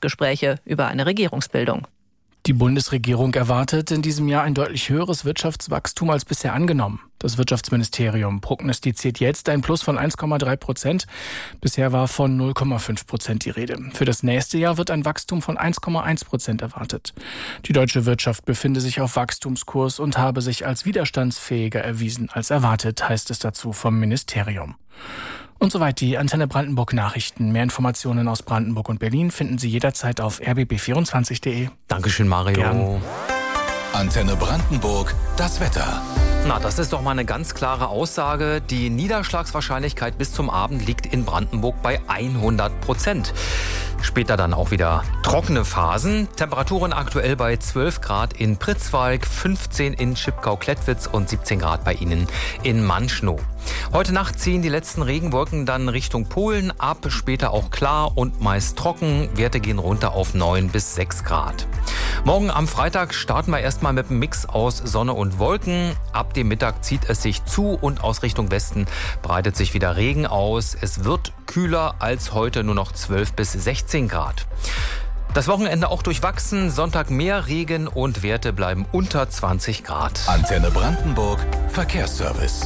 Koalitionsgespräche über eine Regierungsbildung. Die Bundesregierung erwartet in diesem Jahr ein deutlich höheres Wirtschaftswachstum als bisher angenommen. Das Wirtschaftsministerium prognostiziert jetzt ein Plus von 1,3%. Bisher war von 0,5% die Rede. Für das nächste Jahr wird ein Wachstum von 1,1% erwartet. Die deutsche Wirtschaft befinde sich auf Wachstumskurs und habe sich als widerstandsfähiger erwiesen als erwartet, heißt es dazu vom Ministerium. Und soweit die Antenne Brandenburg Nachrichten. Mehr Informationen aus Brandenburg und Berlin finden Sie jederzeit auf rbb24.de. Dankeschön, Mario. Gern. Antenne Brandenburg, das Wetter. Na, das ist doch mal eine ganz klare Aussage. Die Niederschlagswahrscheinlichkeit bis zum Abend liegt in Brandenburg bei 100%. Später dann auch wieder trockene Phasen. Temperaturen aktuell bei 12 Grad in Pritzwalk, 15 in Schipkau-Klettwitz und 17 Grad bei Ihnen in Manschnow. Heute Nacht ziehen die letzten Regenwolken dann Richtung Polen ab, später auch klar und meist trocken. Werte gehen runter auf 9 bis 6 Grad. Morgen am Freitag starten wir erstmal mit einem Mix aus Sonne und Wolken. Ab dem Mittag zieht es sich zu und aus Richtung Westen breitet sich wieder Regen aus. Es wird kühler als heute, nur noch 12 bis 16 Grad. Das Wochenende auch durchwachsen, Sonntag mehr Regen und Werte bleiben unter 20 Grad. Antenne Brandenburg, Verkehrsservice.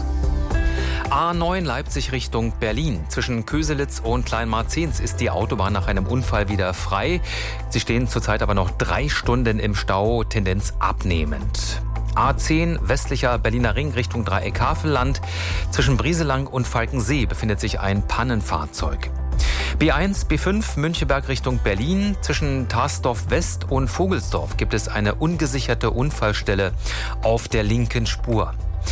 A9 Leipzig Richtung Berlin. Zwischen Köselitz und Kleinmarzens ist die Autobahn nach einem Unfall wieder frei. Sie stehen zurzeit aber noch 3 Stunden im Stau, Tendenz abnehmend. A10 westlicher Berliner Ring Richtung Dreieck-Havelland. Zwischen Brieselang und Falkensee befindet sich ein Pannenfahrzeug. B1, B5 Müncheberg Richtung Berlin. Zwischen Tarsdorf West und Vogelsdorf gibt es eine ungesicherte Unfallstelle auf der linken Spur.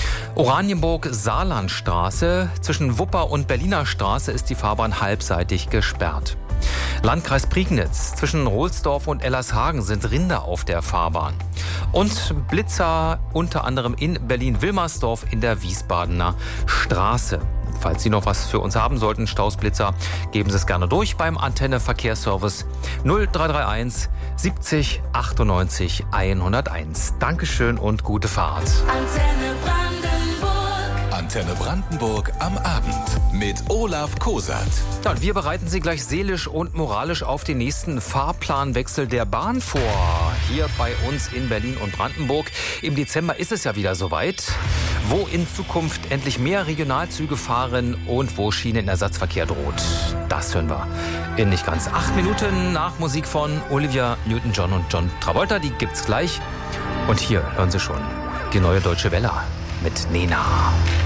Oranienburg-Saarlandstraße. Zwischen Wupper und Berliner Straße ist die Fahrbahn halbseitig gesperrt. Landkreis Prignitz. Zwischen Rohlsdorf und Ellershagen sind Rinder auf der Fahrbahn. Und Blitzer unter anderem in Berlin-Wilmersdorf in der Wiesbadener Straße. Falls Sie noch was für uns haben sollten, Stausblitzer, geben Sie es gerne durch beim Antenne Verkehrsservice 0331 70 98 101. Dankeschön und gute Fahrt. Antenne Brandenburg am Abend mit Olaf Kosat. Ja, und wir bereiten Sie gleich seelisch und moralisch auf den nächsten Fahrplanwechsel der Bahn vor. Hier bei uns in Berlin und Brandenburg. Im Dezember ist es ja wieder soweit, wo in Zukunft endlich mehr Regionalzüge fahren und wo Schienenersatzverkehr droht. Das hören wir in nicht ganz 8 Minuten nach Musik von Olivia Newton-John und John Travolta. Die gibt's gleich. Und hier hören Sie schon die neue Deutsche Welle mit Nena.